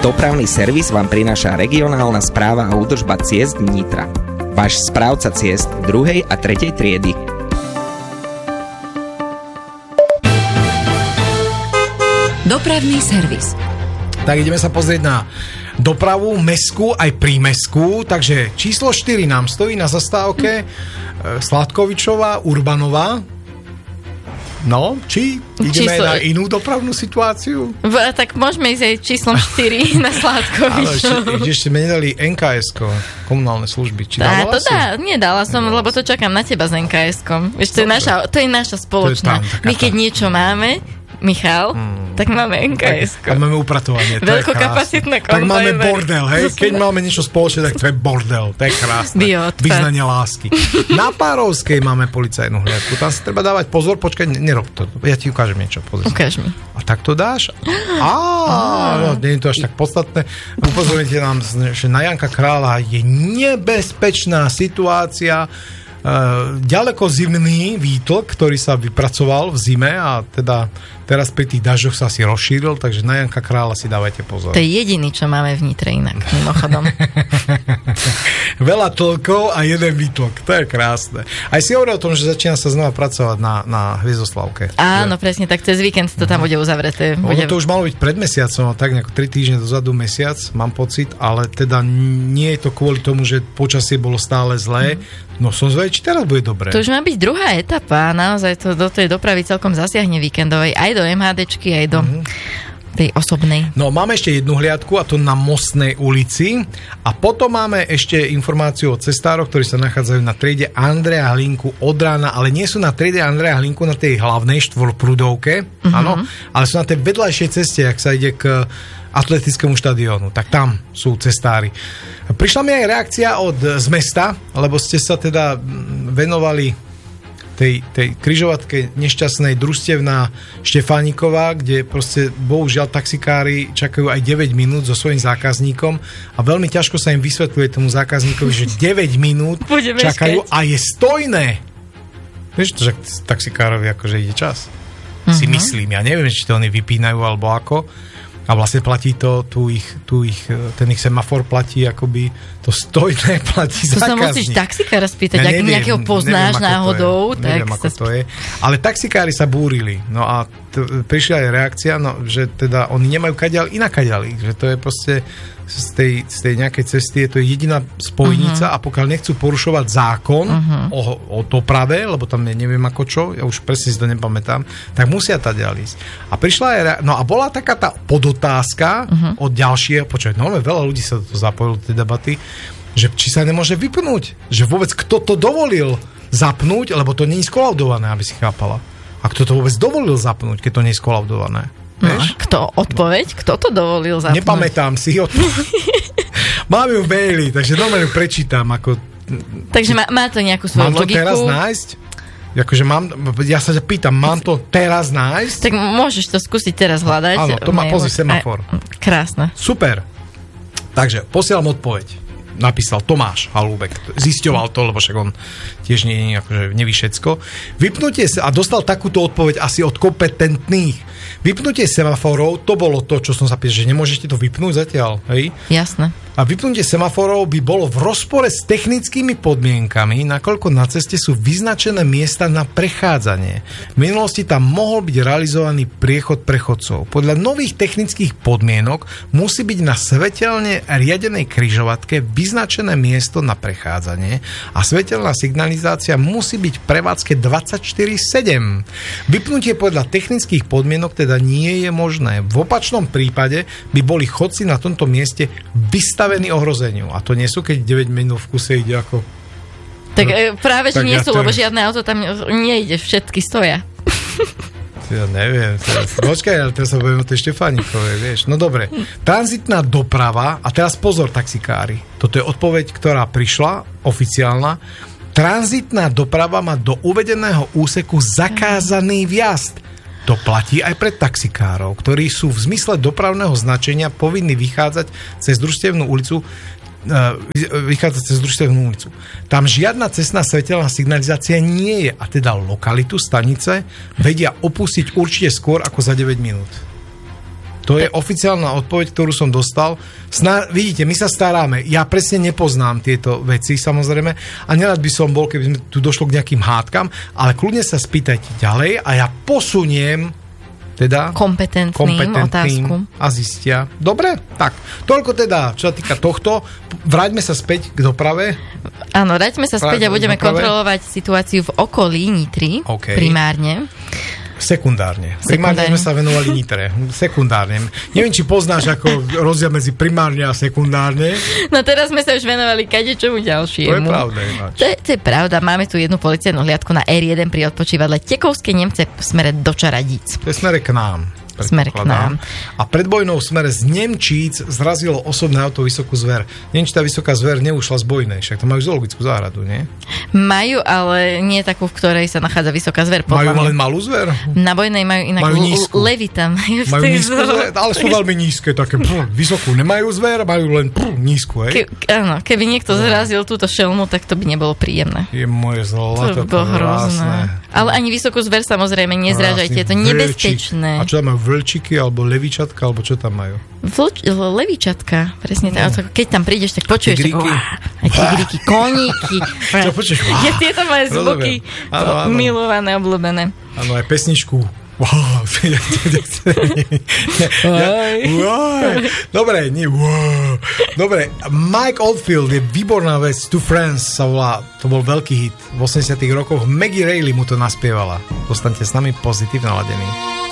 Dopravný servis vám prináša regionálna správa a údržba ciest Nitra. Váš správca ciest 2. a 3. triedy. Dopravný servis. Tak ideme sa pozrieť na dopravu mestskú aj prímestskú. Takže číslo 4 nám stojí na zastávke Sládkovičová, Urbanová. No, či ideme na inú dopravnú situáciu? Tak môžeme ísť aj číslom 4 na Sládkovičov. Ale ešte sme nedali NKS-ko, komunálne služby. Či dávala si? Nedala som, lebo to čakám na teba s NKS-kom. Ešte to je naša spoločná. My keď niečo máme, Michal, tak máme NKS-ko. Tak máme upratovanie, to veľkokapacitné je krásne. Tak máme bordel, hej? Keď máme niečo spoločné, tak to je bordel. To je krásne. Vyznanie lásky. Na Párovskej máme policajnú hliadku. Tam si treba dávať pozor, počkaj, nerob to. Ja ti ukážem niečo. Pozri. Ukáž mi. A tak to dáš? No, nie je to až tak podstatné. Upozornite nám, že na Janka Krála je nebezpečná situácia. Ďaleko zimný výtlk, ktorý sa vypracoval v zime a teda teraz pri tých dažďoch sa asi rozšíril, takže na Janka Krála si dávajte pozor. To je jediný, čo máme v Nitre inak, mimochodom. Veľa tlkov a jeden výtlk, to je krásne. Aj si hovoril o tom, že začína sa znova pracovať na Hviezdoslavke. Áno, presne, tak cez víkend to tam bude uzavreté. Ono to už malo byť pred mesiacom, tak nejako 3 týždne dozadu, mesiac, mám pocit, ale teda nie je to kvôli tomu, že počasie bolo stále zlé. No som zvedavý, či teraz bude dobré. To už má byť druhá etapa, naozaj to do tej dopravy celkom zasiahne víkendovej, aj do MHDčky, aj do tej osobnej. No máme ešte jednu hliadku, a to na Mostnej ulici, a potom máme ešte informáciu o cestároch, ktorí sa nachádzajú na triede Andreja Hlinku od rána, ale nie sú na triede Andreja Hlinku na tej hlavnej štvorprúdovke, áno, ale sú na tej vedľajšej ceste, ak sa ide k atletickému štadiónu, tak tam sú cestári. Prišla mi aj reakcia z mesta, lebo ste sa teda venovali tej križovatke nešťastnej družstevná Štefániková, kde proste bohužiaľ taxikári čakajú aj 9 minút so svojím zákazníkom a veľmi ťažko sa im vysvetľuje tomu zákazníkovi, že 9 minút čakajú a je stojné. Vieš, že taxikárovi akože ide čas. Si myslím, ja neviem, či to oni vypínajú alebo ako. A vlastne platí ten ich semafor platí, akoby to stojné platí zákazník. To sa musíš taxikára spýtať, ak nejakého poznáš náhodou. Neviem, ako to je. Ale taxikári sa búrili. No a prišla aj reakcia, že teda oni nemajú kadiaľ inakadiaľ. Že to je proste z tej nejakej cesty, je to jediná spojnica a pokiaľ nechcú porušovať zákon o doprave, lebo tam neviem ako čo, ja už presne si to nepamätám, tak musia tadiaľ ísť. A prišla aj a bola taká tá podotázka od ďalšieho, veľa ľudí sa do toho zapojilo do tej debaty, že či sa nemôže vypnúť, že vôbec kto to dovolil zapnúť, lebo to nie je skolaudované, aby si chápala. A kto to vôbec dovolil zapnúť, keď to nie je skolaudované? No, kto to dovolil zapnúť? Nepamätám si odpoveď. Mám ju v maili, takže normálne prečítam. Takže má to nejakú svoju logiku? Mám to teraz nájsť? Akože ja sa pýtam, mám to teraz nájsť? Tak môžeš to skúsiť teraz hľadať. Áno, to má pozri semafor. Krásne. Super. Takže posielam odpoveď. Napísal Tomáš Halúbek. Zisťoval to, lebo však on tiež neví všetko. Vypnutie a dostal takúto odpoveď asi od kompetentných. Vypnutie semaforov, to bolo to, čo som sa pýtal, že nemôžete to vypnúť zatiaľ, hej? Jasné. A vypnutie semaforov by bolo v rozpore s technickými podmienkami, nakoľko na ceste sú vyznačené miesta na prechádzanie. V minulosti tam mohol byť realizovaný priechod prechodcov. Podľa nových technických podmienok musí byť na svetelne riadenej križovatke vyznačené miesto na prechádzanie a svetelná signalizácia musí byť v prevádzke 24/7. Vypnutie podľa technických podmienok teda nie je možné. V opačnom prípade by boli chodci na tomto mieste vystavení ohrozeniu. A to nie sú, keď 9 minút v kuse ide ako... Tak práve, že nie sú, lebo žiadne auto tam nejde, všetky stoja. Ja neviem. Počkaj, ale teraz sa bavím o tej Štefánikovej, vieš. No dobre. Tranzitná doprava, a teraz pozor, taxikári. Toto je odpoveď, ktorá prišla, oficiálna. Tranzitná doprava má do uvedeného úseku zakázaný vjazd. To platí aj pre taxikárov, ktorí sú v zmysle dopravného značenia povinní vychádzať cez družstevnú ulicu. Tam žiadna cestná svetelná signalizácia nie je a teda lokalitu stanice vedia opustiť určite skôr ako za 9 minút. To je oficiálna odpoveď, ktorú som dostal. Vidíte, my sa staráme. Ja presne nepoznám tieto veci, samozrejme. A nerad by som bol, keby tu došlo k nejakým hádkam, ale kľudne sa spýtajte ďalej a ja posuniem teda kompetentným otázku. A zistia. Dobre? Tak. Toľko teda, čo sa týka tohto. Vráťme sa späť k doprave. Áno, vráťme sa späť a budeme kontrolovať situáciu v okolí Nitry. Primárne. Sekundárne. Primárne sme sa venovali Nitre. Sekundárne. Neviem, či poznáš ako rozdiel medzi primárne a sekundárne. No teraz sme sa už venovali kadečomu ďalšiemu. To je pravda. To je pravda. Máme tu jednu policajnú hliadku na R1 pri odpočívadle Tekovské Nemce v smere do Čaradíc. To je smere k nám. Smer k nám. A pred vojnou v smere z Nemčíc zrazilo osobné auto Vysokú Zver. Neviem, či tá Vysoká Zver neušla z Bojnej, však to majú zoologickú záhradu, nie? Majú, ale nie takú, v ktorej sa nachádza Vysoká Zver. Majú len malú zver? Na Bojnej majú inak levy tam. Majú nízku zver, ale sú veľmi nízke, také vysokú nemajú zver, majú len nízku, hej? Áno, keby niekto zrazil túto šelmu, tak to by nebolo príjemné. Je moje zlato, to bolo hrozné. Ale ani Vysokú Zver samozrejme nezrážajte, je to nebezpečné. A čo tam majú, vlčiky alebo levičatka, alebo čo tam majú? Levičatka, presne tak. Keď tam prídeš, tak počuješ tigríky, koníky. Čo počuješ? Tieto moje zvuky milované, obľúbené. Áno, aj pesničku. Wow. Dobre, nie. Wow. Dobre, Mike Oldfield je výborná vec. To Friends sa volá, to bol veľký hit v 80 rokoch. Maggie Reilly mu to naspievala. Zostaňte s nami pozitívne naladení.